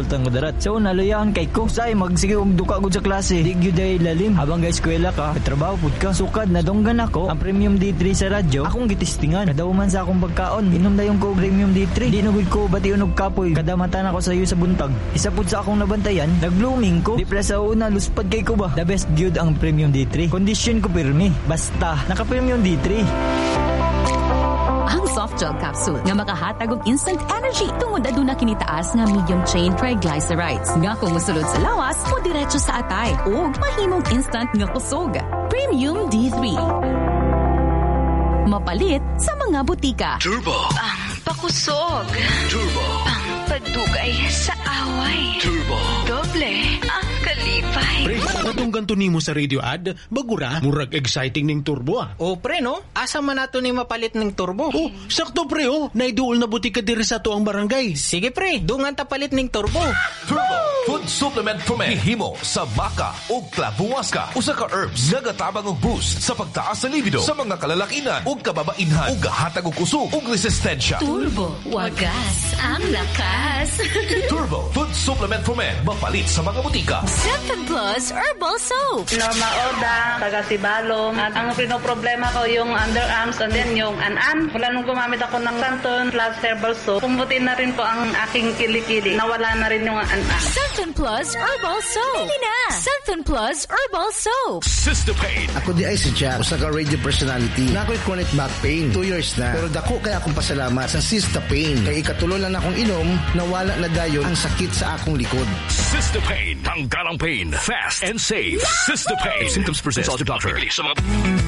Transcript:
resulta ko darat. So naluyahan kay ko. Say magsige og duka gud sa klase. Di gyud ay lalim. Habang guys eskwela ka, trabaho pud ka. Sukad na donggan ako ang Premium D3 sa radyo. Akong gitistingan. Kada man sa akong pagkaon, inom dayon ko Premium D3. Di nagud ko bation og kapoy. Kada mata na ko sa iyo sa buntag. Isa pud sa akong nabantayan, nag-blooming ko. Di pra sa una luspad kay ko ba. The best gyud ang Premium D3. Condition ko pirmi. Basta naka Premium D3. Ang soft gel capsule nga makahatag og instant energy tungod aduna kini taas nga medium chain triglycerides nga kung mosulod sa lawas o diretso sa atay ug mahimong instant nga kusog. Premium D3. Mapalit sa mga butika. Turbo. Ang pakusog. Turbo. Ang pagdugay sa away. Turbo. Doble ang kalipay. Pre, katong ganto nimo sa radio ad, bagura, murag exciting ning turbo ah. O pre no, asa man nato ni mapalit ning turbo? Oh, sakto pre oh, naiduol na butika diri sa tuang barangay. Sige pre, dungan ta palit ning turbo. Turbo. Food supplement for men. Hihimo sa baka o klabuwaska. Usa ka herbs nga gatabang og boost sa pagtaas sa libido sa mga kalalakinan o kababainhan ug gahatag og kusog ug resistensya. Turbo. Wagas ang lakas. Turbo. Food supplement for men. Mapalit sa mga butika. 7 Plus Herbal Soap. Norma Oda, taga Sibalom. At ang pinoproblema ko yung underarms and then yung an-an. Wala nung gumamit ako ng Santon Plus Herbal Soap. Pumutin na rin po ang aking kilikili. Nawala na rin yung an-an. 7 Plus Herbal Soap. Pili na. 7 Plus Herbal Soap. System-Pain. Ako di ay si Jack, usa ka radio personality. Na ako'y chronic back pain. 2 years na. Pero dako kaya akong pasalamat sa System-Pain. Kay ikatulo lang akong inom, nawala na dayon ang sakit sa akong likod. System-Pain. Tanggalang pain. Fast and safe. System-Pain. Symptoms present. Consult your doctor.